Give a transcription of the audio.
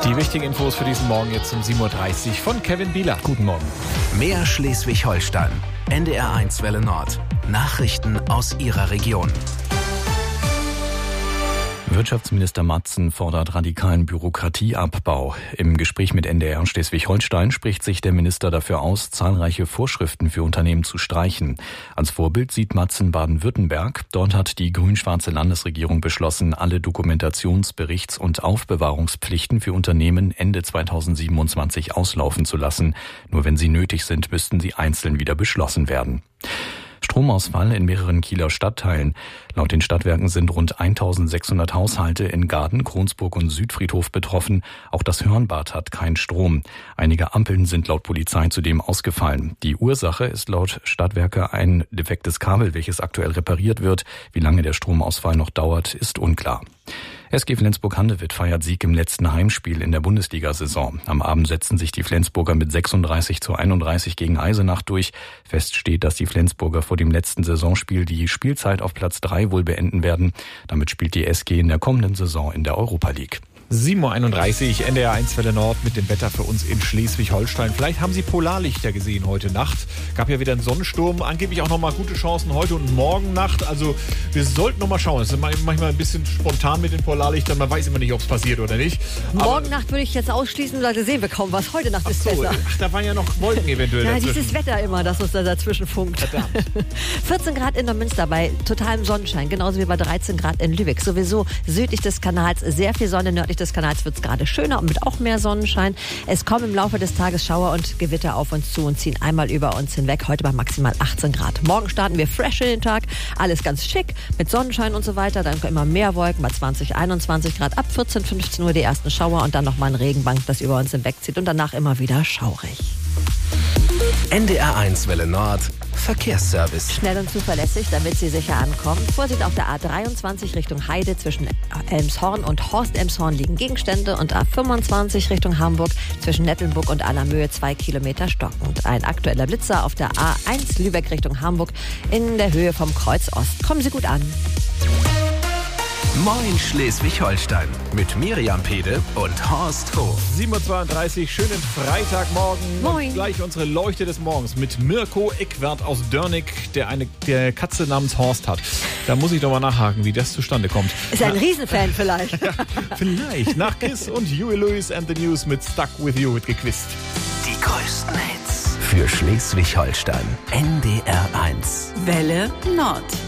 Die wichtigen Infos für diesen Morgen jetzt um 7.30 Uhr von Kevin Bieler. Guten Morgen. Mehr Schleswig-Holstein. NDR1 Welle Nord. Nachrichten aus Ihrer Region. Wirtschaftsminister Matzen fordert radikalen Bürokratieabbau. Im Gespräch mit NDR Schleswig-Holstein spricht sich der Minister dafür aus, zahlreiche Vorschriften für Unternehmen zu streichen. Als Vorbild sieht Matzen Baden-Württemberg. Dort hat die grün-schwarze Landesregierung beschlossen, alle Dokumentations-, Berichts- und Aufbewahrungspflichten für Unternehmen Ende 2027 auslaufen zu lassen. Nur wenn sie nötig sind, müssten sie einzeln wieder beschlossen werden. Stromausfall in mehreren Kieler Stadtteilen. Laut den Stadtwerken sind rund 1600 Haushalte in Gaden, Kronsburg und Südfriedhof betroffen. Auch das Hörnbad hat keinen Strom. Einige Ampeln sind laut Polizei zudem ausgefallen. Die Ursache ist laut Stadtwerke ein defektes Kabel, welches aktuell repariert wird. Wie lange der Stromausfall noch dauert, ist unklar. SG Flensburg-Handewitt feiert Sieg im letzten Heimspiel in der Bundesliga-Saison. Am Abend setzten sich die Flensburger mit 36:31 gegen Eisenach durch. Fest steht, dass die Flensburger vor dem letzten Saisonspiel die Spielzeit auf Platz 3 wohl beenden werden. Damit spielt die SG in der kommenden Saison in der Europa League. 7.31 Uhr, NDR1 Welle Nord mit dem Wetter für uns in Schleswig-Holstein. Vielleicht haben Sie Polarlichter gesehen heute Nacht. Gab ja wieder einen Sonnensturm. Angeblich auch nochmal gute Chancen heute und morgen Nacht. Also wir sollten nochmal schauen. Es ist manchmal ein bisschen spontan mit den Polarlichtern. Man weiß immer nicht, ob es passiert oder nicht. Morgen Nacht würde ich jetzt ausschließen, Leute, sehen wir kaum was. Heute Nacht ist besser. Ach, da waren ja noch Wolken eventuell dazwischen. Dieses Wetter immer, das uns da dazwischen funkt. Verdammt. 14 Grad in Neumünster bei totalem Sonnenschein. Genauso wie bei 13 Grad in Lübeck. Sowieso südlich des Kanals sehr viel Sonne, nördlich des Kanals wird es gerade schöner und mit auch mehr Sonnenschein. Es kommen im Laufe des Tages Schauer und Gewitter auf uns zu und ziehen einmal über uns hinweg. Heute bei maximal 18 Grad. Morgen starten wir fresh in den Tag. Alles ganz schick mit Sonnenschein und so weiter. Dann immer mehr Wolken bei 20, 21 Grad. Ab 14, 15 Uhr die ersten Schauer und dann nochmal ein Regenbank, das über uns hinwegzieht und danach immer wieder schaurig. NDR1 Welle Nord. Verkehrsservice. Schnell und zuverlässig, damit Sie sicher ankommen. Vorsicht auf der A23 Richtung Heide zwischen Elmshorn und Horst-Elmshorn liegen Gegenstände und A25 Richtung Hamburg zwischen Nettelnburg und Allermöhe 2 Kilometer stockend. Ein aktueller Blitzer auf der A1 Lübeck Richtung Hamburg in der Höhe vom Kreuz Ost. Kommen Sie gut an. Moin Schleswig-Holstein mit Miriam Pede und Horst Hof. 7.32 Uhr, schönen Freitagmorgen. Moin. Und gleich unsere Leuchte des Morgens mit Mirko Ickwert aus Dörnig, der eine Katze namens Horst hat. Da muss ich doch mal nachhaken, wie das zustande kommt. Ist ein Riesenfan vielleicht. Ja, vielleicht. Nach Kiss und Huey Lewis and the News mit Stuck With You wird gequizt. Die größten Hits für Schleswig-Holstein. NDR1. Welle Nord.